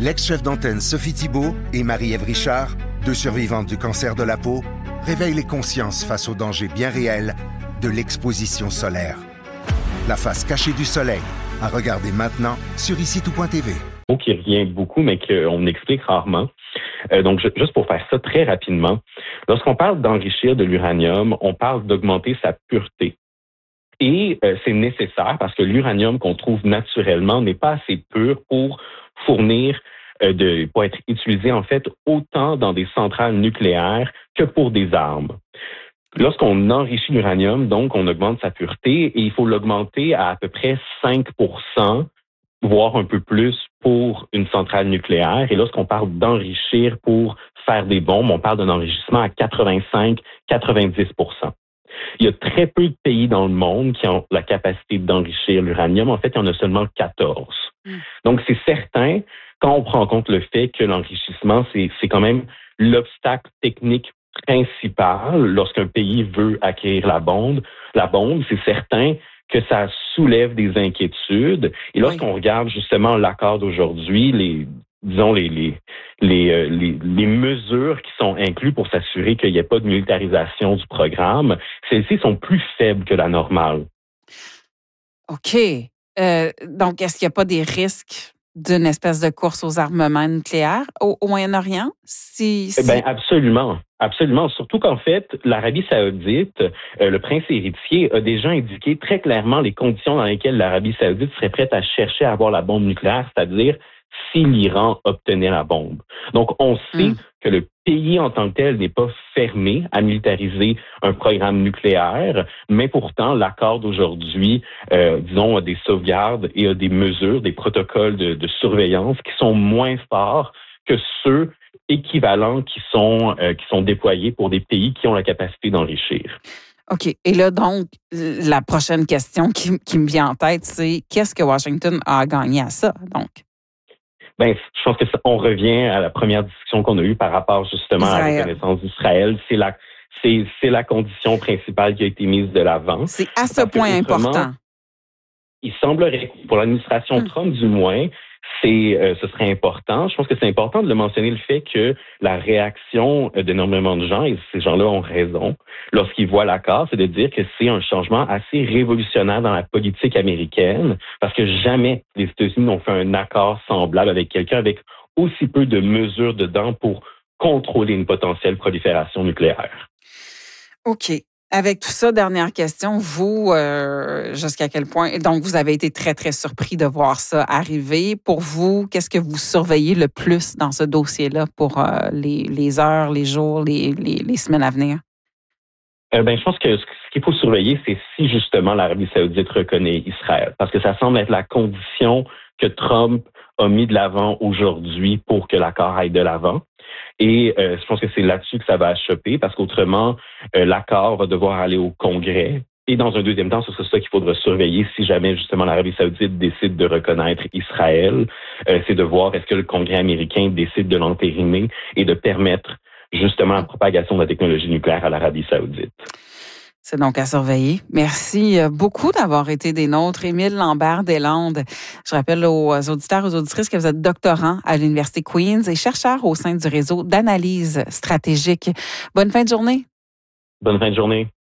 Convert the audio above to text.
L'ex-chef d'antenne Sophie Thibault et Marie-Ève Richard, deux survivantes du cancer de la peau, réveillent les consciences face aux dangers bien réels de l'exposition solaire. La face cachée du soleil, à regarder maintenant sur ICITOUP.tv. Qui revient beaucoup, mais qu'on explique rarement. Donc, juste pour faire ça très rapidement, lorsqu'on parle d'enrichir de l'uranium, on parle d'augmenter sa pureté. Et c'est nécessaire parce que l'uranium qu'on trouve naturellement n'est pas assez pur pour fournir, pour être utilisé en fait autant dans des centrales nucléaires que pour des armes. Lorsqu'on enrichit l'uranium, donc on augmente sa pureté et il faut l'augmenter à peu près 5%, voire un peu plus pour une centrale nucléaire. Et lorsqu'on parle d'enrichir pour faire des bombes, on parle d'un enrichissement à 85-90%. Il y a très peu de pays dans le monde qui ont la capacité d'enrichir l'uranium. En fait, il y en a seulement 14. Donc, c'est certain, quand on prend en compte le fait que l'enrichissement, c'est quand même l'obstacle technique principal lorsqu'un pays veut acquérir la bombe, c'est certain que ça soulève des inquiétudes. Et lorsqu'on regarde justement l'accord d'aujourd'hui, les mesures qui sont incluses pour s'assurer qu'il n'y ait pas de militarisation du programme, celles-ci sont plus faibles que la normale. OK. Donc, est-ce qu'il n'y a pas des risques d'une espèce de course aux armements nucléaires au Moyen-Orient? Bien, absolument. Absolument. Surtout qu'en fait, l'Arabie saoudite, le prince héritier, a déjà indiqué très clairement les conditions dans lesquelles l'Arabie saoudite serait prête à chercher à avoir la bombe nucléaire, c'est-à-dire si l'Iran obtenait la bombe. Donc, on sait que le pays en tant que tel n'est pas fermé à militariser un programme nucléaire, mais pourtant, l'accord d'aujourd'hui, a des sauvegardes et a des mesures, des protocoles de surveillance qui sont moins forts que ceux équivalents qui sont déployés pour des pays qui ont la capacité d'enrichir. OK. Et là, donc, la prochaine question qui me vient en tête, c'est qu'est-ce que Washington a gagné à ça, donc? Ben, je pense que on revient à la première discussion qu'on a eue par rapport justement à la reconnaissance d'Israël. C'est la condition principale qui a été mise de l'avant. C'est à ce point important. Il semblerait, pour l'administration Trump du moins, ce serait important. Je pense que c'est important de le mentionner, le fait que la réaction d'énormément de gens, et ces gens-là ont raison, lorsqu'ils voient l'accord, c'est de dire que c'est un changement assez révolutionnaire dans la politique américaine, parce que jamais les États-Unis n'ont fait un accord semblable avec quelqu'un avec aussi peu de mesures dedans pour contrôler une potentielle prolifération nucléaire. OK. Avec tout ça, dernière question, vous, jusqu'à quel point, donc vous avez été très, très surpris de voir ça arriver. Pour vous, qu'est-ce que vous surveillez le plus dans ce dossier-là pour les heures, les jours, les semaines à venir? Je pense que ce qu'il faut surveiller, c'est si justement l'Arabie saoudite reconnaît Israël. Parce que ça semble être la condition que Trump a mis de l'avant aujourd'hui pour que l'accord aille de l'avant. Et je pense que c'est là-dessus que ça va achoper, parce qu'autrement, l'accord va devoir aller au Congrès. Et dans un deuxième temps, ce sera ça qu'il faudra surveiller si jamais justement l'Arabie saoudite décide de reconnaître Israël. C'est de voir est-ce que le Congrès américain décide de l'entériner et de permettre justement la propagation de la technologie nucléaire à l'Arabie saoudite. C'est donc à surveiller. Merci beaucoup d'avoir été des nôtres. Émile Lambert-Deslandes. Je rappelle aux auditeurs et aux auditrices que vous êtes doctorant à l'Université Queen's et chercheur au sein du réseau d'analyse stratégique. Bonne fin de journée. Bonne fin de journée.